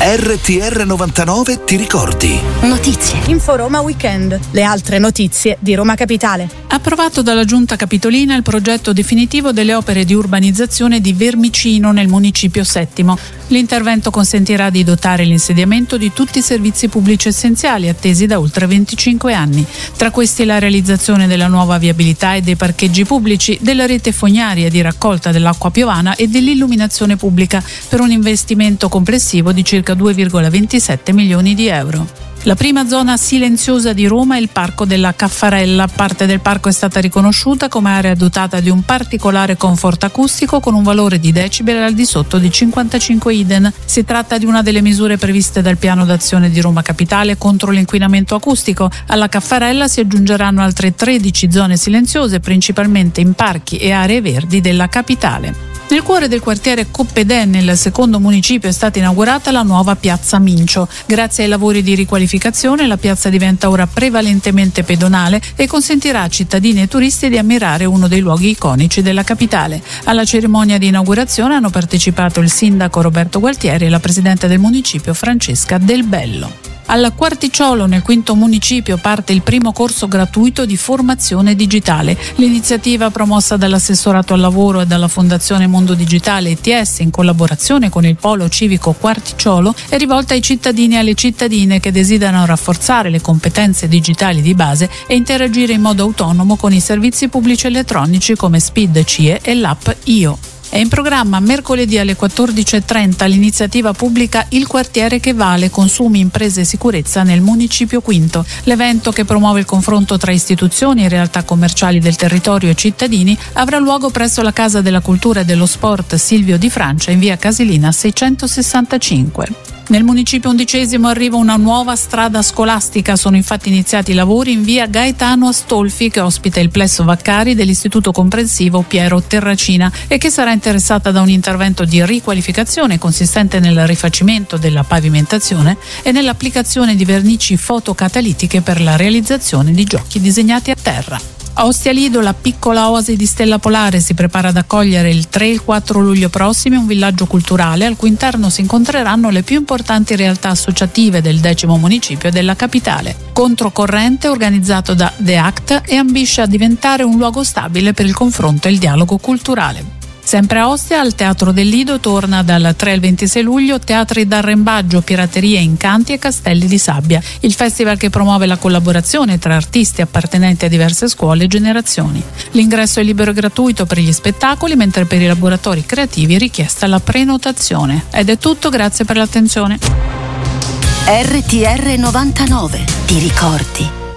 RTR 99 ti ricordi. Notizie. Info Roma Weekend. Le altre notizie di Roma Capitale. Approvato dalla Giunta Capitolina il progetto definitivo delle opere di urbanizzazione di Vermicino nel Municipio VII. L'intervento consentirà di dotare l'insediamento di tutti i servizi pubblici essenziali attesi da oltre 25 anni. Tra questi la realizzazione della nuova viabilità e dei parcheggi pubblici, della rete fognaria di raccolta dell'acqua piovana e dell'illuminazione pubblica, per un investimento complessivo di circa 2,27 milioni di euro. La prima zona silenziosa di Roma è il Parco della Caffarella. Parte del parco è stata riconosciuta come area dotata di un particolare comfort acustico con un valore di decibel al di sotto di 55 Iden. Si tratta di una delle misure previste dal piano d'azione di Roma Capitale contro l'inquinamento acustico. Alla Caffarella si aggiungeranno altre 13 zone silenziose, principalmente in parchi e aree verdi della capitale. Nel cuore del quartiere Coppedè, nel secondo municipio, è stata inaugurata la nuova piazza Mincio. Grazie ai lavori di riqualificazione la piazza diventa ora prevalentemente pedonale e consentirà a cittadini e turisti di ammirare uno dei luoghi iconici della capitale. Alla cerimonia di inaugurazione hanno partecipato il sindaco Roberto Gualtieri e la presidente del municipio Francesca Del Bello. Al Quarticciolo, nel quinto municipio, parte il primo corso gratuito di formazione digitale. L'iniziativa, promossa dall'assessorato al lavoro e dalla Fondazione Mondo Digitale ETS in collaborazione con il Polo Civico Quarticciolo, è rivolta ai cittadini e alle cittadine che desiderano rafforzare le competenze digitali di base e interagire in modo autonomo con i servizi pubblici elettronici come SPID CIE e l'app IO. È in programma mercoledì alle 14.30 l'iniziativa pubblica Il quartiere che vale, consumi, imprese e sicurezza nel Municipio Quinto. L'evento, che promuove il confronto tra istituzioni, realtà commerciali del territorio e cittadini, avrà luogo presso la Casa della Cultura e dello Sport Silvio Di Francia in via Casilina 665. Nel Municipio XI arriva una nuova strada scolastica. Sono infatti iniziati i lavori in via Gaetano Astolfi, che ospita il plesso Vaccari dell'Istituto Comprensivo Piero Terracina e che sarà interessata da un intervento di riqualificazione consistente nel rifacimento della pavimentazione e nell'applicazione di vernici fotocatalitiche per la realizzazione di giochi disegnati a terra. A Ostia Lido, la piccola oasi di Stella Polare si prepara ad accogliere il 3 e il 4 luglio prossimi un villaggio culturale al cui interno si incontreranno le più importanti realtà associative del 10° municipio della capitale. Controcorrente, organizzato da The Act, e ambisce a diventare un luogo stabile per il confronto e il dialogo culturale. Sempre a Ostia, al Teatro del Lido, torna dal 3 al 26 luglio Teatri d'Arrembaggio, Piraterie, Incanti e Castelli di Sabbia, il festival che promuove la collaborazione tra artisti appartenenti a diverse scuole e generazioni. L'ingresso è libero e gratuito per gli spettacoli, mentre per i laboratori creativi è richiesta la prenotazione. Ed è tutto, grazie per l'attenzione. RTR 99, ti ricordi?